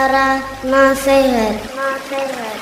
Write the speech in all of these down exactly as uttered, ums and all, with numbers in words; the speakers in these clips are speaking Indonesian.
Acara nasihat. Nasihat.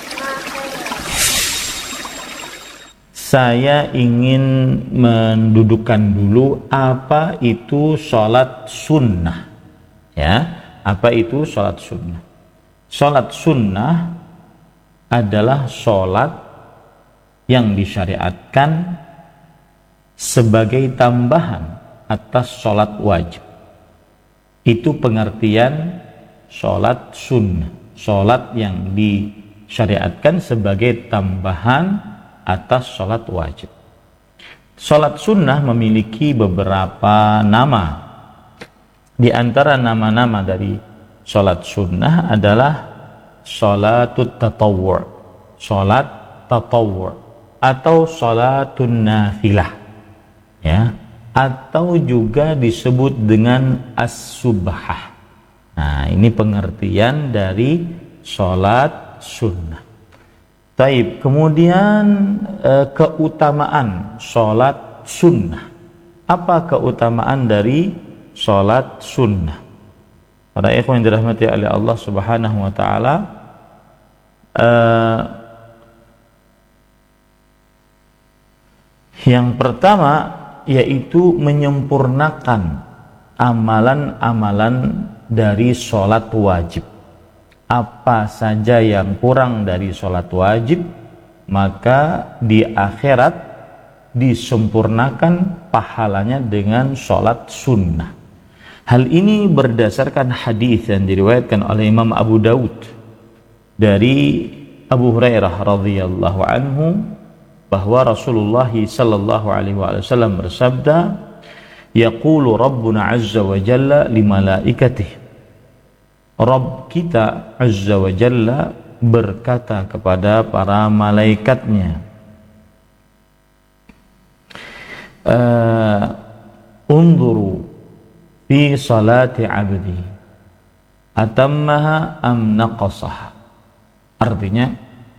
Saya ingin mendudukkan dulu apa itu sholat sunnah. Ya, apa itu sholat sunnah? Sholat sunnah adalah sholat yang disyariatkan sebagai tambahan atas sholat wajib. Itu pengertian sholat sunnah, sholat yang disyariatkan sebagai tambahan atas sholat wajib. Sholat sunnah memiliki beberapa nama. Di antara nama-nama dari sholat sunnah adalah sholatut tatawwu', sholat tatawwu', atau sholatun nafilah, ya, atau juga disebut dengan as-subhah. Nah, ini pengertian dari sholat sunnah. Taib, kemudian e, keutamaan sholat sunnah. Apa keutamaan dari sholat sunnah? Para ikhwan yang dirahmati oleh Allah Subhanahu wa taala, e, yang pertama yaitu menyempurnakan amalan-amalan dari sholat wajib. Apa saja yang kurang dari sholat wajib, maka di akhirat disempurnakan pahalanya dengan sholat sunnah. Hal ini berdasarkan hadis yang diriwayatkan oleh Imam Abu Daud dari Abu Hurairah radhiyallahu anhu, bahwa Rasulullah sallallahu alaihi wasallam bersabda, yaqulu Rabbuna azza wa jalla li malaikatihi, Rabb kita azza wa jalla berkata kepada para malaikatnya, uh, unzuru fi salati abdi atammaha am naqasaha. Artinya,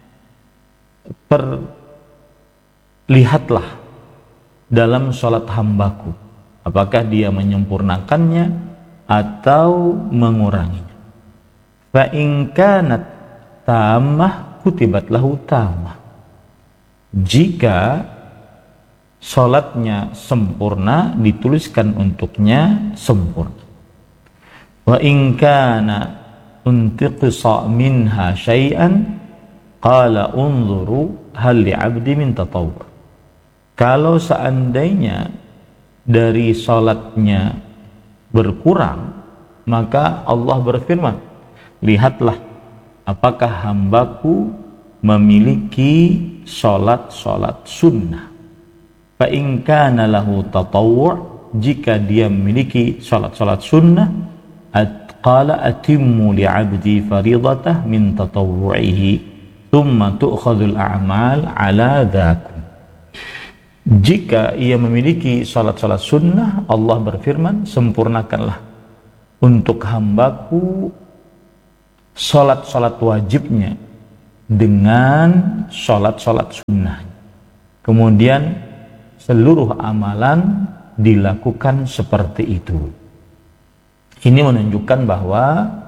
perlihatlah dalam salat hambaku, apakah dia menyempurnakannya atau menguranginya. Fa in kanat tamah kutibat lahu tamah. Jika salatnya sempurna, dituliskan untuknya sempurna. Wa in kana untiqsa minha syai'an qala unzuru hal li'abdi min tatawwu'. Kalau seandainya dari salatnya berkurang, maka Allah berfirman, lihatlah apakah hambaku memiliki salat-salat sunnah. Fa in kana lahu tatawwu', jika dia memiliki salat-salat sunnah, qala atimmu li'abdi faridatah min tatawwu'ihi thumma tu'khadhul a'mal ala dhakum. Jika ia memiliki salat-salat sunnah, Allah berfirman, sempurnakanlah untuk hambaku salat-salat wajibnya dengan salat-salat sunnah. Kemudian seluruh amalan dilakukan seperti itu. Ini menunjukkan bahwa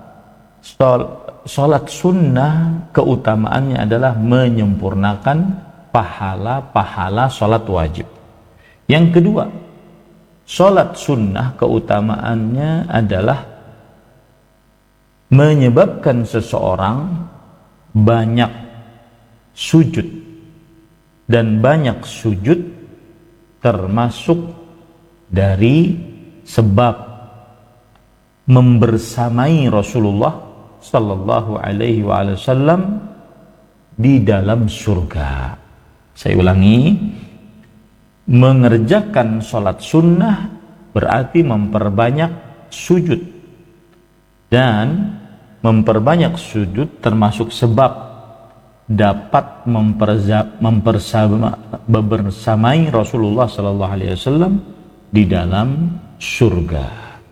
salat sunnah keutamaannya adalah menyempurnakan pahala-pahala salat wajib. Yang kedua, salat sunnah keutamaannya adalah menyebabkan seseorang banyak sujud, dan banyak sujud termasuk dari sebab membersamai Rasulullah sallallahu alaihi wasallam di dalam surga. Saya ulangi, mengerjakan salat sunnah berarti memperbanyak sujud, dan memperbanyak sujud termasuk sebab dapat mempersamai Rasulullah sallallahu alaihi wasallam di dalam surga.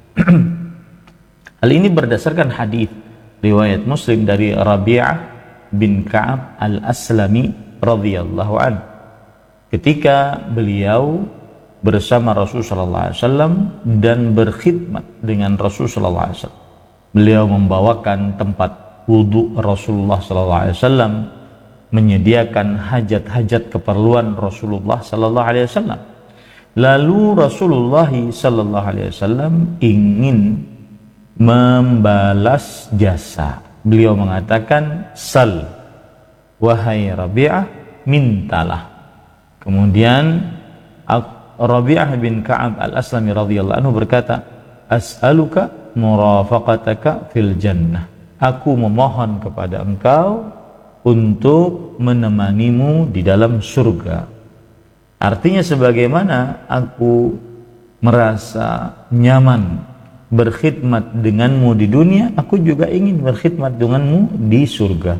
Hal ini berdasarkan hadis riwayat Muslim dari Rabi'ah bin Ka'ab al-Aslami radhiyallahu anhu, ketika beliau bersama Rasulullah sallallahu alaihi wasallam dan berkhidmat dengan Rasulullah sallallahu alaihi wasallam. Beliau membawakan tempat wudhu Rasulullah sallallahu alaihi wasallam, menyediakan hajat-hajat keperluan Rasulullah sallallahu alaihi wasallam. Lalu Rasulullah sallallahu alaihi wasallam ingin membalas jasa. Beliau mengatakan, "Sal, wahai Rabi'ah, mintalah." Kemudian Rabi'ah bin Ka'ab al-Aslami radhiyallahu anhu berkata, "As'aluka murafaqataka fil jannah." Aku memohon kepada engkau untuk menemanimu di dalam surga. Artinya sebagaimana aku merasa nyaman berkhidmat denganmu di dunia, aku juga ingin berkhidmat denganmu di surga.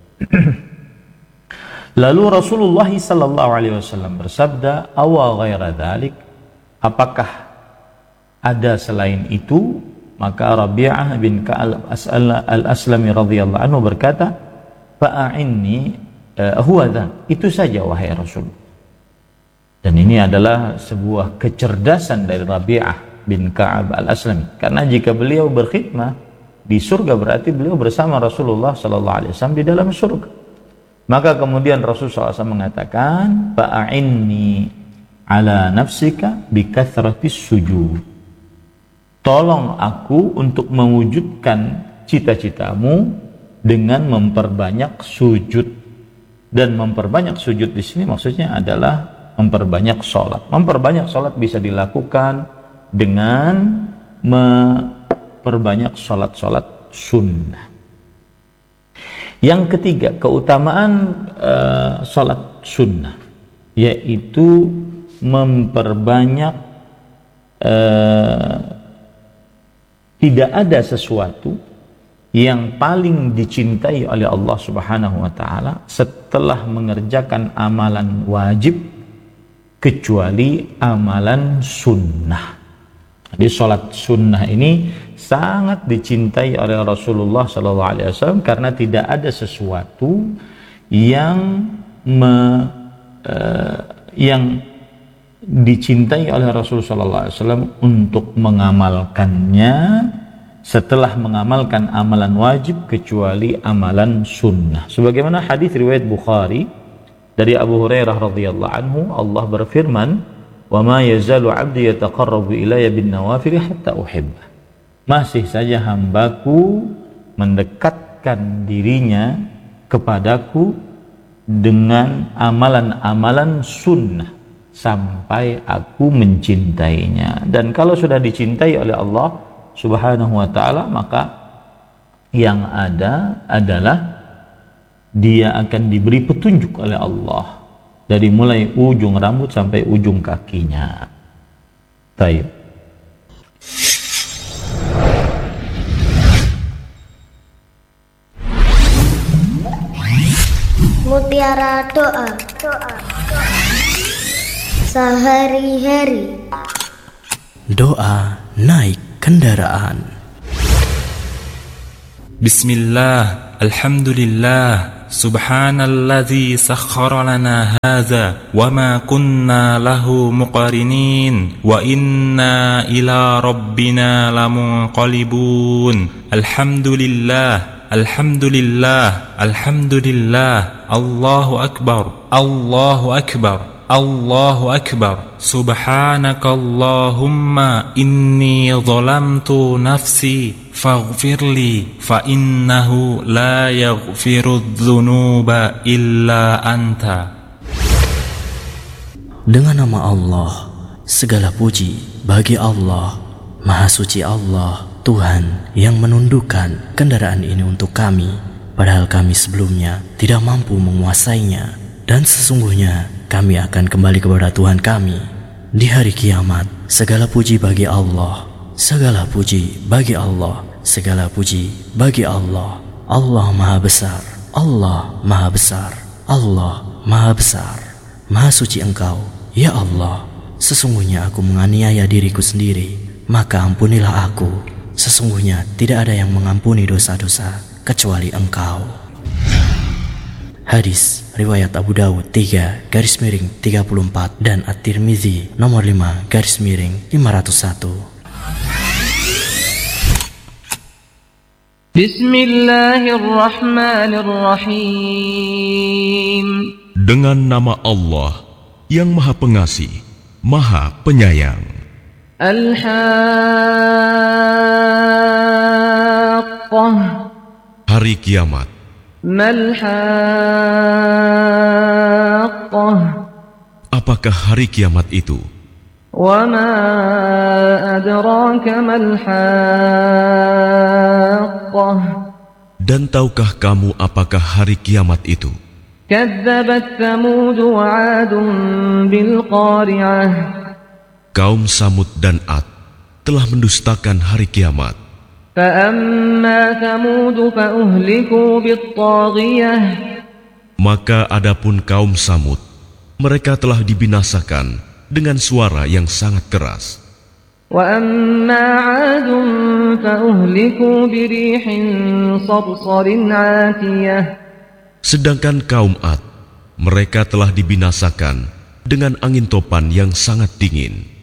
Lalu Rasulullah sallallahu alaihi wasallam bersabda, "Awa ghaira dzalik?" Apakah ada selain itu? Maka Rabi'ah bin Ka'ab al-Aslami radhiyallahu anhu berkata, "Fa'inni uh, huwa dzak." Itu saja wahai Rasul. Dan ini adalah sebuah kecerdasan dari Rabi'ah bin Ka'ab al-Aslami, karena jika beliau berkhidmah di surga berarti beliau bersama Rasulullah sallallahu alaihi wasallam di dalam surga. Maka kemudian Rasulullah sallallahu alaihi wasallam mengatakan, "Fa'inni ala nafsika bi kathratis sujud." Tolong aku untuk mewujudkan cita-citamu dengan memperbanyak sujud. Dan memperbanyak sujud di sini maksudnya adalah memperbanyak sholat. Memperbanyak sholat bisa dilakukan dengan memperbanyak sholat-sholat sunnah. Yang ketiga, keutamaan uh, sholat sunnah, yaitu memperbanyak uh, tidak ada sesuatu yang paling dicintai oleh Allah Subhanahu wa taala setelah mengerjakan amalan wajib kecuali amalan sunnah. Jadi sholat sunnah ini sangat dicintai oleh Rasulullah sallallahu alaihi wasallam karena tidak ada sesuatu yang me, uh, yang dicintai oleh Rasulullah sallallahu alaihi wasallam untuk mengamalkannya setelah mengamalkan amalan wajib kecuali amalan sunnah. Sebagaimana hadis riwayat Bukhari dari Abu Hurairah radhiyallahu anhu, Allah berfirman, "Wa ma yazalu 'abdi yataqarrabu ilayya bin nawafil hatta uhibbah." Masih saja hambaku mendekatkan dirinya kepadaku dengan amalan-amalan sunnah sampai aku mencintainya. Dan kalau sudah dicintai oleh Allah Subhanahu wa ta'ala, maka yang ada adalah dia akan diberi petunjuk oleh Allah dari mulai ujung rambut sampai ujung kakinya. Baik. Mutiara doa. Doa. Sehari-hari. Doa naik kendaraan. Bismillah, alhamdulillah, subhanalladzi sakhkhara lana hadza wa ma kunna lahu muqarinin wa inna ila rabbina lamunqalibun. Alhamdulillah, alhamdulillah, alhamdulillah, Allahu akbar, Allahu akbar, Allahu akbar. Subhanakallahumma inni zalamtu nafsi faghfirli fa innahu la yaghfiru dzunuba illa anta. Dengan nama Allah, segala puji bagi Allah, Maha Suci Allah, Tuhan yang menundukkan kendaraan ini untuk kami, padahal kami sebelumnya tidak mampu menguasainya. Dan sesungguhnya kami akan kembali kepada Tuhan kami di hari kiamat. Segala puji bagi Allah, segala puji bagi Allah, segala puji bagi Allah. Allah Maha Besar, Allah Maha Besar, Allah Maha Besar. Maha suci Engkau, ya Allah. Sesungguhnya aku menganiaya diriku sendiri, maka ampunilah aku. Sesungguhnya tidak ada yang mengampuni dosa-dosa kecuali Engkau. Hadis riwayat Abu Dawud tiga garis miring tiga puluh empat dan At-Tirmizi nomor lima garis miring lima ratus satu. Bismillahirrahmanirrahim. Dengan nama Allah yang Maha Pengasih, Maha Penyayang. Al-Haqqah. Hari kiamat. Mal-Haqqah. Apakah hari kiamat itu? Wa ma adraka mal-Haqqah. Dan tahukah kamu apakah hari kiamat itu? Kadzabat Tsamud wa 'Adun bil qari'ah. Kaum Samud dan Ad telah mendustakan hari kiamat. Fa amma Tsamud fa uhliku bit taghiyah. Maka adapun kaum Samud, mereka telah dibinasakan dengan suara yang sangat keras. Wa amma 'Adun fa uhliku bi rihin sarsarin 'atiyah. Sedangkan kaum Ad, mereka telah dibinasakan dengan angin topan yang sangat dingin.